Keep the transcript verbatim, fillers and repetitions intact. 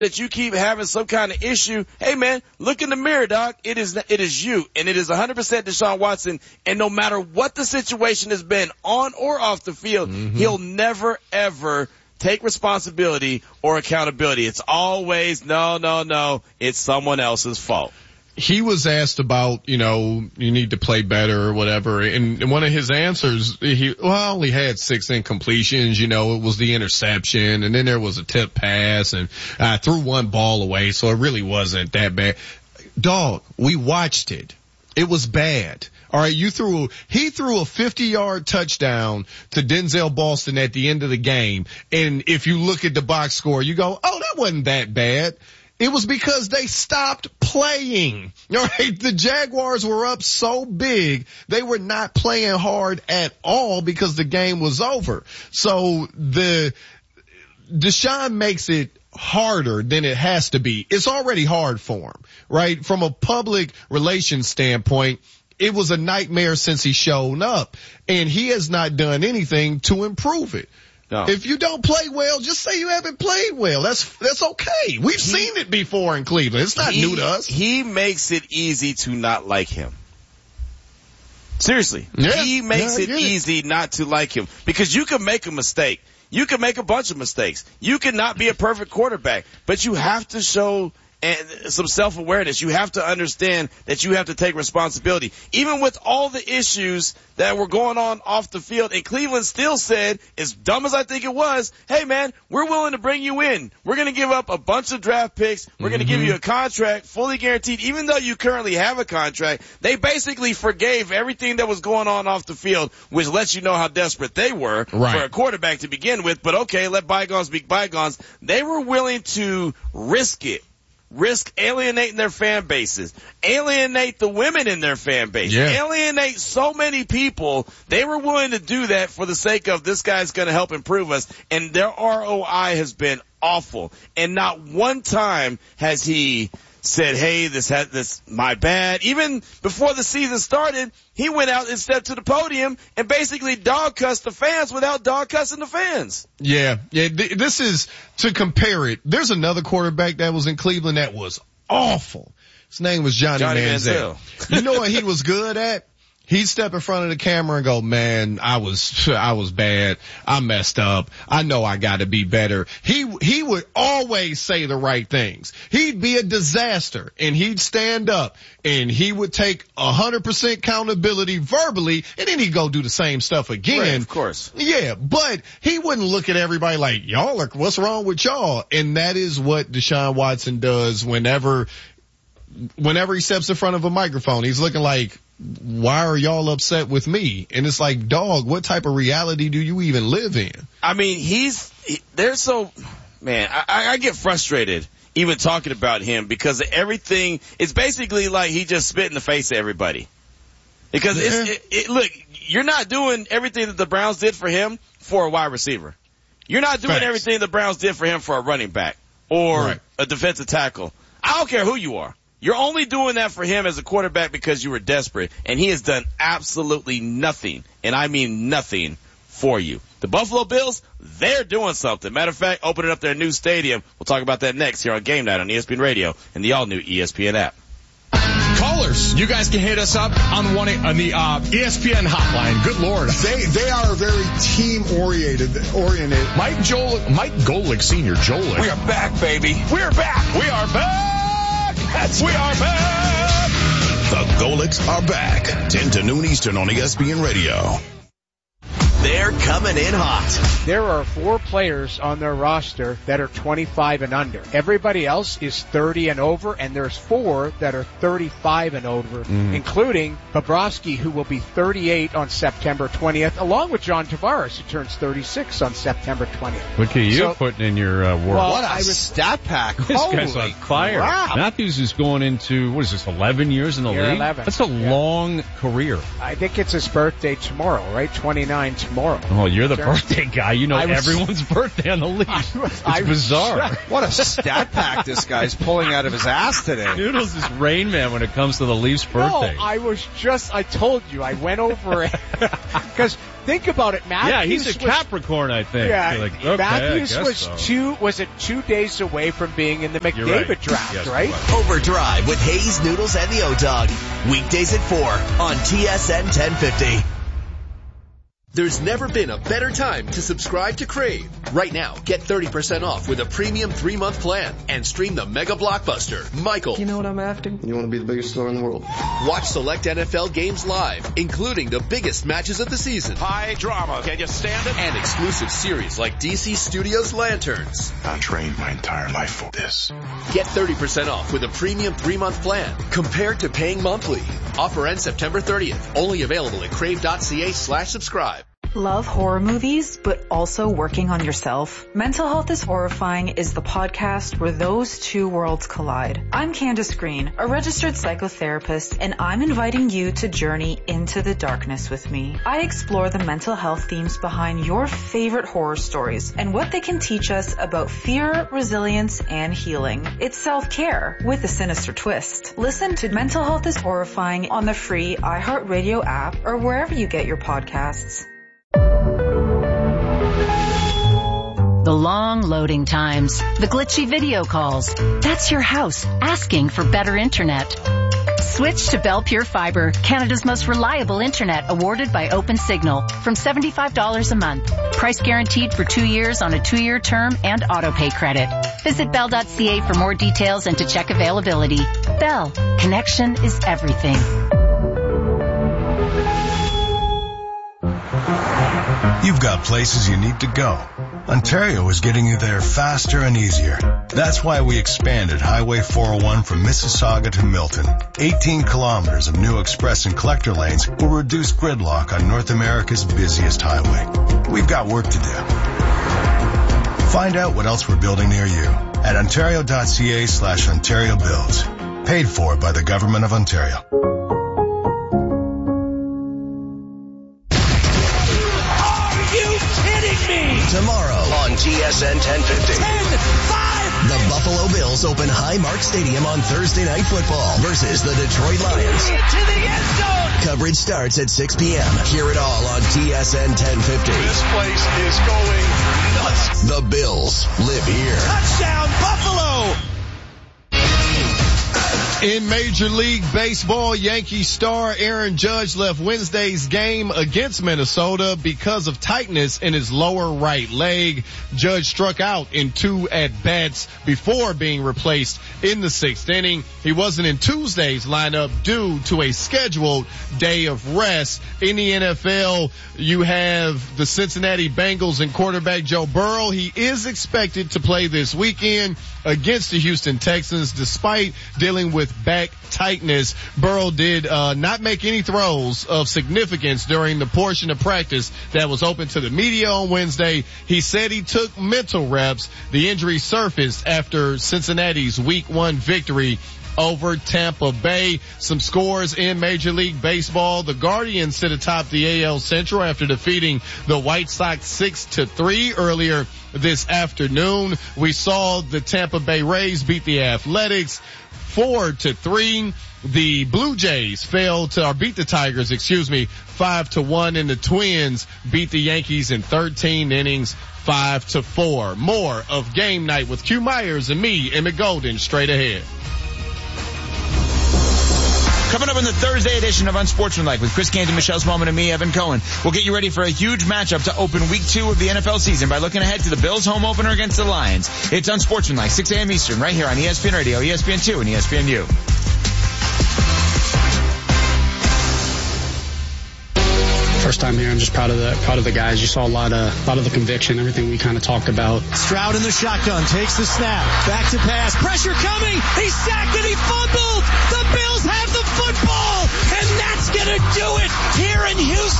that you keep having some kind of issue, hey man, look in the mirror, dog. It is, it is you, and it is one hundred percent Deshaun Watson. And no matter what the situation has been, on or off the field, mm-hmm. he'll never ever take responsibility or accountability. It's always, no, no, no, it's someone else's fault. He was asked about, you know, you need to play better or whatever. And one of his answers, he, well, I only had six incompletions. You know, it was the interception, and then there was a tip pass, and I threw one ball away, so it really wasn't that bad. Dog, we watched it. It was bad. All right, you threw, he threw a fifty-yard touchdown to Denzel Boston at the end of the game. And if you look at the box score, you go, oh, that wasn't that bad. It was because they stopped playing. All right, the Jaguars were up so big, they were not playing hard at all because the game was over. So the, Deshaun makes it harder than it has to be. It's already hard for him, right? From a public relations standpoint, it was a nightmare since he showed up, and he has not done anything to improve it. No. If you don't play well, just say you haven't played well. That's, that's okay. We've he, seen it before in Cleveland. It's not he, new to us. He makes it easy to not like him. Seriously. Yeah, he makes yeah, it easy it. not to like him, because you can make a mistake. You can make a bunch of mistakes. You can not be a perfect quarterback, but you have to show and some self-awareness. You have to understand that you have to take responsibility. Even with all the issues that were going on off the field, and Cleveland still said, as dumb as I think it was, hey man, we're willing to bring you in. We're going to give up a bunch of draft picks. We're mm-hmm. going to give you a contract fully guaranteed. Even though you currently have a contract, they basically forgave everything that was going on off the field, which lets you know how desperate they were right. for a quarterback to begin with. But okay, let bygones be bygones. They were willing to risk it. Risk alienating their fan bases, alienate the women in their fan base, yeah. alienate so many people. They were willing to do that for the sake of this guy's going to help improve us, and their R O I has been awful. And not one time has he said, hey, this had this my bad. Even before the season started, he went out and stepped to the podium and basically dog cussed the fans without dog cussing the fans. Yeah, yeah. Th- this is to compare it. There's another quarterback that was in Cleveland that was awful. His name was Johnny, Johnny Manziel. Manziel. You know what he was good at? He'd step in front of the camera and go, man, I was, I was bad. I messed up. I know I gotta be better. He, he would always say the right things. He'd be a disaster, and he'd stand up and he would take a hundred percent accountability verbally, and then he'd go do the same stuff again. Right, of course. Yeah, but he wouldn't look at everybody like, y'all are, what's wrong with y'all? And that is what Deshaun Watson does whenever, whenever he steps in front of a microphone. He's looking like, why are y'all upset with me? And it's like, dog, what type of reality do you even live in? I mean, he's, he, they're so, man, I, I get frustrated even talking about him because everything, it's basically like he just spit in the face of everybody. Because yeah. it's, it, it, look, you're not doing everything that the Browns did for him for a wide receiver. You're not doing Facts. everything the Browns did for him for a running back or right. a defensive tackle. I don't care who you are. You're only doing that for him as a quarterback because you were desperate, and he has done absolutely nothing, and I mean nothing, for you. The Buffalo Bills, they're doing something. Matter of fact, opening up their new stadium. We'll talk about that next here on Game Night on E S P N Radio and the all-new E S P N app. Callers, you guys can hit us up on one on the uh, E S P N hotline. Good Lord, they they are very team oriented. Oriented. Mike Joel, Mike Golick Senior, Joel. We are back, baby. We're back. We are back. That's we are back. The Golicks are back. ten to noon Eastern on E S P N Radio. They're coming in hot. There are four players on their roster that are twenty-five and under. Everybody else is thirty and over, and there's four that are thirty-five and over, mm. including Bobrovsky, who will be thirty-eight on September twentieth, along with John Tavares, who turns thirty-six on September twentieth. Look at you so, putting in your uh, work. Well, what a I was, stat pack. This Holy guy's on fire. Crap. Matthews is going into, what is this, eleven years in the Year league? eleven. That's a yeah. long career. I think it's his birthday tomorrow, right? twenty-nine tomorrow. Oh, you're the birthday guy. You know was, everyone's birthday on the league. Was, it's I bizarre. Was, what a stat pack this guy's pulling out of his ass today. Noodles is Rain Man when it comes to the Leafs' birthday. No, I was just, I told you, I went over it. Because think about it, Matthews. Yeah, he's a was, Capricorn, I think. Yeah, like, okay, Matthews I guess was so. two. Was it two days away from being in the McDavid right. draft, Yes, right? Overdrive with Hayes, Noodles, and the O-Dog. Weekdays at four on T S N ten fifty. There's never been a better time to subscribe to Crave. Right now, get thirty percent off with a premium three-month plan and stream the mega blockbuster, Michael. You know what I'm after? You want to be the biggest star in the world. Watch select N F L games live, including the biggest matches of the season. High drama. Can you stand it? And exclusive series like D C Studios Lanterns. I trained my entire life for this. Get thirty percent off with a premium three-month plan compared to paying monthly. Offer ends September thirtieth. Only available at crave.ca slash subscribe. Love horror movies, but also working on yourself? Mental Health is Horrifying is the podcast where those two worlds collide. I'm Candace Green, a registered psychotherapist, and I'm inviting you to journey into the darkness with me. I explore the mental health themes behind your favorite horror stories and what they can teach us about fear, resilience, and healing. It's self-care with a sinister twist. Listen to Mental Health is Horrifying on the free iHeartRadio app or wherever you get your podcasts. The long loading times, the glitchy video calls. That's your house asking for better internet. Switch to Bell Pure Fiber, Canada's most reliable internet, awarded by OpenSignal, from seventy-five dollars a month. Price guaranteed for two years on a two-year term and auto-pay credit. Visit bell dot c a for more details and to check availability. Bell, connection is everything. You've got places you need to go. Ontario is getting you there faster and easier. That's why we expanded Highway four oh one from Mississauga to Milton. eighteen kilometers of new express and collector lanes will reduce gridlock on North America's busiest highway. We've got work to do. Find out what else we're building near you at ontario.ca slash Ontario Builds. Paid for by the Government of Ontario. Tomorrow on T S N ten fifty. ten five The Buffalo Bills open Highmark Stadium on Thursday Night Football versus the Detroit Lions. To the end zone. Coverage starts at six p.m. Hear it all on T S N ten fifty. This place is going nuts. The Bills live here. Touchdown, Buffalo! In Major League Baseball, Yankee star Aaron Judge left Wednesday's game against Minnesota because of tightness in his lower right leg. Judge struck out in two at-bats before being replaced in the sixth inning. He wasn't in Tuesday's lineup due to a scheduled day of rest. In the N F L, you have the Cincinnati Bengals and quarterback Joe Burrow. He is expected to play this weekend against the Houston Texans despite dealing with back tightness. Burrow did uh, not make any throws of significance during the portion of practice that was open to the media on Wednesday. He said he took mental reps. The injury surfaced after Cincinnati's week one victory over Tampa Bay. Some scores in Major League Baseball. The Guardians sit atop the A L Central after defeating the White Sox six to three earlier this afternoon. We saw the Tampa Bay Rays beat the Athletics four to three. The Blue Jays failed to, or beat the Tigers, excuse me, five to one, and the Twins beat the Yankees in thirteen innings, five to four. More of Game Night with Q Myers and me, Emmett Golden, straight ahead. Coming up in the Thursday edition of Unsportsmanlike with Chris Canty, Michelle Smallman, and me, Evan Cohen. We'll get you ready for a huge matchup to open week two of the N F L season by looking ahead to the Bills home opener against the Lions. It's Unsportsmanlike, six a.m. Eastern, right here on E S P N Radio, E S P N two, and E S P N U. First time here, I'm just proud of the proud of the guys. You saw a lot of a lot of the conviction, everything we kind of talked about. Stroud in the shotgun, takes the snap, back to pass, pressure coming, he's sacked